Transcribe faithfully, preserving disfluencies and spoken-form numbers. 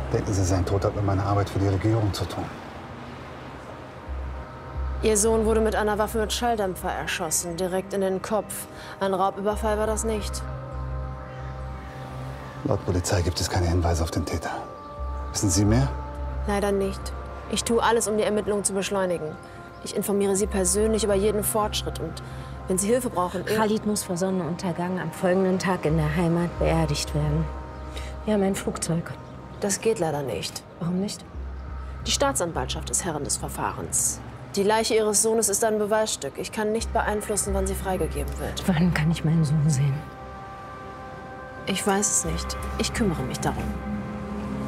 Denken Sie, sein Tod hat mit meiner Arbeit für die Regierung zu tun? Ihr Sohn wurde mit einer Waffe mit Schalldämpfer erschossen, direkt in den Kopf. Ein Raubüberfall war das nicht. Laut Polizei gibt es keine Hinweise auf den Täter. Wissen Sie mehr? Leider nicht. Ich tue alles, um die Ermittlungen zu beschleunigen. Ich informiere Sie persönlich über jeden Fortschritt und wenn Sie Hilfe brauchen... Khalid muss vor Sonnenuntergang am folgenden Tag in der Heimat beerdigt werden. Wir haben ein Flugzeug. Das geht leider nicht. Warum nicht? Die Staatsanwaltschaft ist Herrin des Verfahrens. Die Leiche Ihres Sohnes ist ein Beweisstück. Ich kann nicht beeinflussen, wann sie freigegeben wird. Wann kann ich meinen Sohn sehen? Ich weiß es nicht. Ich kümmere mich darum.